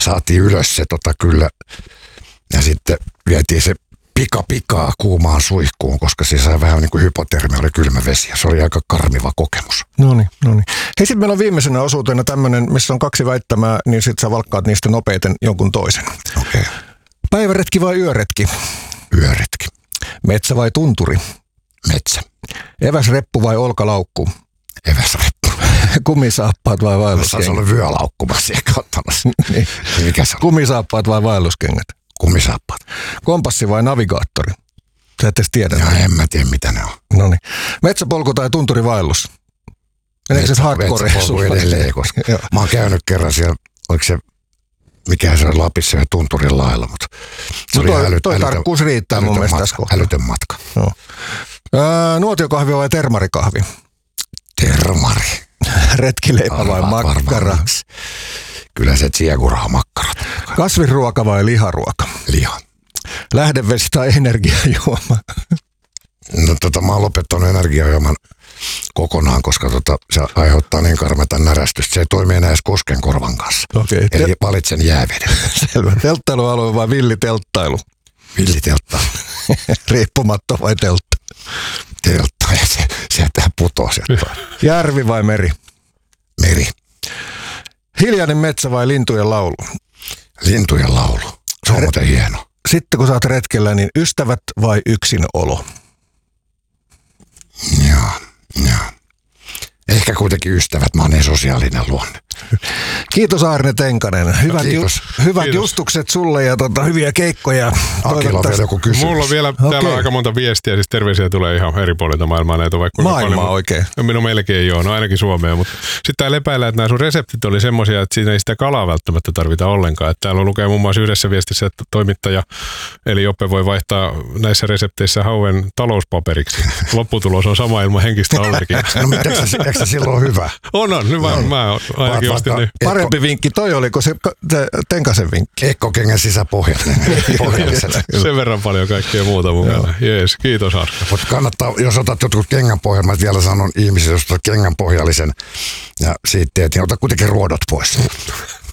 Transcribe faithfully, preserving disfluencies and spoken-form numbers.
saatiin ylös se tota kyllä. Ja sitten vietiin se pika pikaa kuumaan suihkuun, koska se sai vähän niin kuin hypotermia, oli kylmä vesi. Ja se oli aika karmiva kokemus. No niin, no niin. Hei, sitten meillä on viimeisenä osuutena tämmöinen, missä on kaksi väittämää, niin sitten sä valkkaat niistä nopeiten jonkun toisen. Okei. Okay. Päiväretki vai yöretki? Yöretki. Metsä vai tunturi? Metsä. Eväsreppu vai olkalaukku? Eväsreppu. Kumisaappaat vai vaelluskengät? Se on vyölaukku, mä siihen kattamassa. Niin. Mikä se on? Kumisaappaat vai vaelluskengät? Kumisaappaat. Kompassi vai navigaattori? Sä et edes tiedä. Ja en mä tiedä, mitä ne on. No niin. Metsäpolku tai tunturivaellus? Meneekö se hardcore? Metsäpolku edelleen, koska mä oon käynyt kerran siellä, oliko se, mikä se on Lapissa ja tunturin lailla, mutta se no oli toi, älyt, toi älytön, tarkkuus riittää mun mielestä tässä kohtaa. Älytön matka. No. Öö, nuotiokahvi vai termarikahvi? Termari. Retkileipä vai makkara? Varmiksi. Kyllä se tsiakuraa makkarat. Kasviruoka vai liharuoka? Liha. Lähdevesi tai energiajuoma? No tota, mä oon lopettanut energiajuoman kokonaan, koska tota, se aiheuttaa niin karmeita närästystä. Se ei toimi enää edes koskenkorvan kanssa. Okay. Eli valitsen jääveden. Selvä. Telttailualue vai villitelttailu? Villiteltta. Riippumatto vai teltta? Teltta. Ja se, sieltä putoo sieltä. Järvi vai meri? Meri. Hiljainen metsä vai lintujen laulu? Lintujen laulu. Se on muuten hieno. Sitten kun sä oot retkellä, niin ystävät vai yksinolo? Joo, joo. Ehkä kuitenkin ystävät, mä oon niin sosiaalinen luonne. Kiitos Aarne Tenkanen. Hyvät, Kiitos. Ju, hyvät Kiitos. justukset sulle ja tota, hyviä keikkoja. Akilla on vielä joku kysymys. Mulla on vielä, okay. Täällä on aika monta viestiä, siis terveisiä tulee ihan eri puolilta maailmaa. Näitä on vaikka Maailmaa paljon, oikein. No minun melkein joo, no ainakin Suomea. Mutta sitten täällä epäillään, että nämä sun reseptit oli semmoisia, että siinä ei sitä kalaa välttämättä tarvita ollenkaan. Että täällä lukee muun muassa yhdessä viestissä, että toimittaja eli Joppe voi vaihtaa näissä resepteissä hauen talouspaperiksi. Lopputulos on sama ilman henkistä allergiaa. No mutta eikö se, eikö se silloin hyvä? On, on. Hyvä. No. Mä ainakin ostin ne. Parempi vinkki toi oliko se Tenkasen vinkki? Ekkokengän sisäpohjallinen. Sen verran paljon kaikkea muuta mukana. Jees, kiitos Arska. Mutta kannattaa, jos otat jotkut kengänpohjallisen, mä vielä sanon ihmisille, jos otat kengänpohjallisen ja siitä teet, niin ota kuitenkin ruodot pois.